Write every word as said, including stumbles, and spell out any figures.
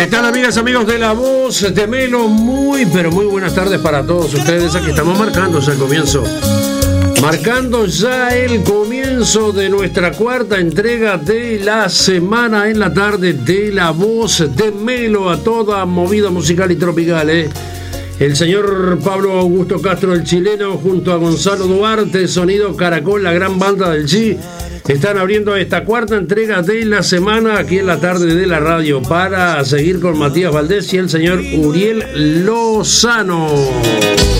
¿Qué tal, amigas, amigos de La Voz de Melo? Muy, pero muy buenas tardes para todos ustedes. Aquí estamos marcando ya el comienzo. Marcando ya el comienzo de nuestra cuarta entrega de la semana en la tarde de La Voz de Melo, a toda movida musical y tropical, ¿eh? El señor Pablo Augusto Castro, el chileno, junto a Gonzalo Duarte, Sonido Caracol, la gran banda del G, están abriendo esta cuarta entrega de la semana aquí en la tarde de la radio, para seguir con Matías Valdés y el señor Uriel Lozano.